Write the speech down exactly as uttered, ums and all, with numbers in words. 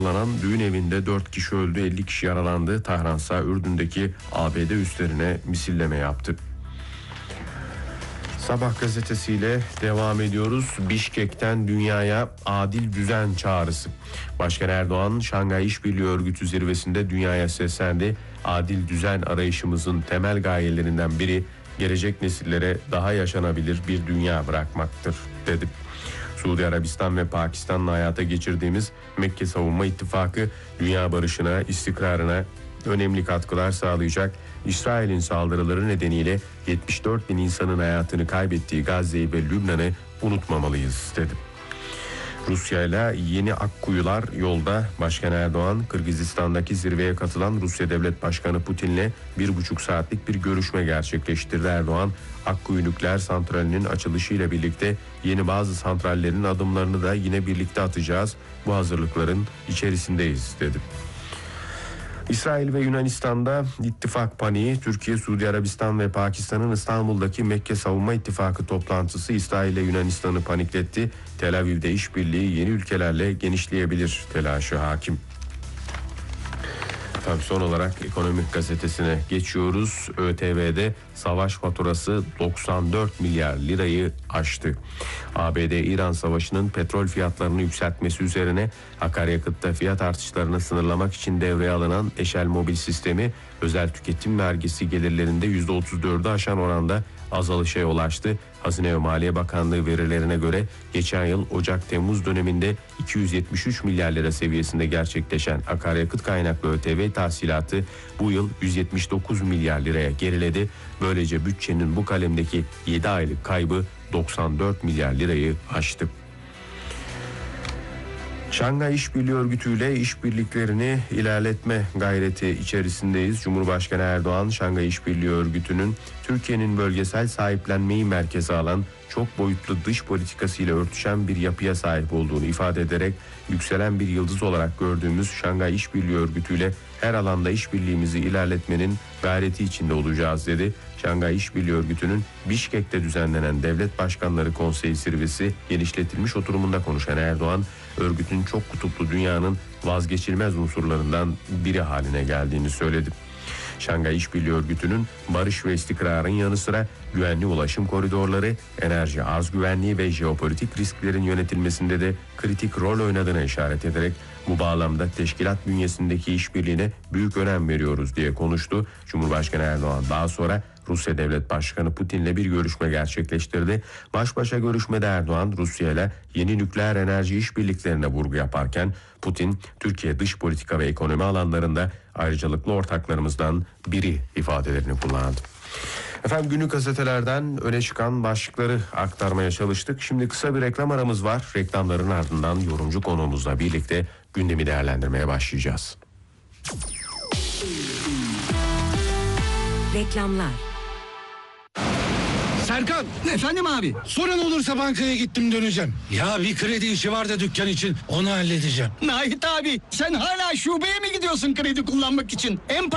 Lanan düğün evinde dört kişi öldü, elli kişi yaralandı. Tahransa Ürdün'deki A B D üslerine misilleme yaptı. Sabah gazetesiyle devam ediyoruz. Bişkek'ten dünyaya adil düzen çağrısı. Başkan Erdoğan, Şangay İşbirliği Örgütü zirvesinde dünyaya seslendi. Adil düzen arayışımızın temel gayelerinden biri gelecek nesillere daha yaşanabilir bir dünya bırakmaktır, dedi. Suudi Arabistan ve Pakistan'la hayata geçirdiğimiz Mekke Savunma İttifakı dünya barışına, istikrarına önemli katkılar sağlayacak. İsrail'in saldırıları nedeniyle yetmiş dört bin insanın hayatını kaybettiği Gazze'yi ve Lübnan'ı unutmamalıyız, dedi. Rusya ile yeni akkuyular yolda. Başkan Erdoğan, Kırgızistan'daki zirveye katılan Rusya Devlet Başkanı Putin'le bir buçuk saatlik bir görüşme gerçekleştirdi. Erdoğan, Akkuyu Nükleer Santrali'nin açılışıyla birlikte yeni bazı santrallerin adımlarını da yine birlikte atacağız. Bu hazırlıkların içerisindeyiz, dedi. İsrail ve Yunanistan'da ittifak paniği. Türkiye, Suudi Arabistan ve Pakistan'ın İstanbul'daki Mekke Savunma İttifakı toplantısı İsrail ile Yunanistan'ı panikletti. Tel Aviv'de işbirliği yeni ülkelerle genişleyebilir telaşı hakim. Tabii son olarak Ekonomik Gazetesi'ne geçiyoruz. ÖTV'de savaş faturası doksan dört milyar lirayı aştı. A B D-İran savaşının petrol fiyatlarını yükseltmesi üzerine akaryakıtta fiyat artışlarını sınırlamak için devreye alınan Eşel Mobil sistemi özel tüketim vergisi gelirlerinde yüzde otuz dördü aşan oranda azalışa yol açtı. Hazine ve Maliye Bakanlığı verilerine göre geçen yıl Ocak-Temmuz döneminde iki yüz yetmiş üç milyar lira seviyesinde gerçekleşen akaryakıt kaynaklı ÖTV tahsilatı bu yıl yüz yetmiş dokuz milyar liraya geriledi. Böylece bütçenin bu kalemdeki yedi aylık kaybı doksan dört milyar lirayı aştı. Şangay İşbirliği Örgütü ile işbirliklerini ilerletme gayreti içerisindeyiz. Cumhurbaşkanı Erdoğan, Şangay İşbirliği Örgütü'nün Türkiye'nin bölgesel sahiplenmeyi merkeze alan çok boyutlu dış politikasıyla örtüşen bir yapıya sahip olduğunu ifade ederek yükselen bir yıldız olarak gördüğümüz Şangay İşbirliği Örgütü ile her alanda işbirliğimizi ilerletmenin gayreti içinde olacağız, dedi. Şangay İşbirliği Örgütü'nün Bişkek'te düzenlenen Devlet Başkanları Konseyi zirvesi genişletilmiş oturumunda konuşan Erdoğan, örgütün çok kutuplu dünyanın vazgeçilmez unsurlarından biri haline geldiğini söyledi. Şangay İşbirliği Örgütü'nün barış ve istikrarın yanı sıra güvenli ulaşım koridorları, enerji arz güvenliği ve jeopolitik risklerin yönetilmesinde de kritik rol oynadığına işaret ederek bu bağlamda teşkilat bünyesindeki işbirliğine büyük önem veriyoruz diye konuştu. Cumhurbaşkanı Erdoğan daha sonra Rusya Devlet Başkanı Putin'le bir görüşme gerçekleştirdi. Baş başa görüşmede Erdoğan, Rusya ile yeni nükleer enerji işbirliklerine vurgu yaparken Putin, Türkiye dış politika ve ekonomi alanlarında ayrıcalıklı ortaklarımızdan biri ifadelerini kullandı. Efendim, günlük gazetelerden öne çıkan başlıkları aktarmaya çalıştık. Şimdi kısa bir reklam aramız var. Reklamların ardından yorumcu konuğumuzla birlikte gündemi değerlendirmeye başlayacağız. Reklamlar. Serkan. Efendim abi. Sorun olursa bankaya gittim döneceğim. Ya bir kredi işi var da dükkan için, onu halledeceğim. Nahit abi, sen hala şubeye mi gidiyorsun kredi kullanmak için? En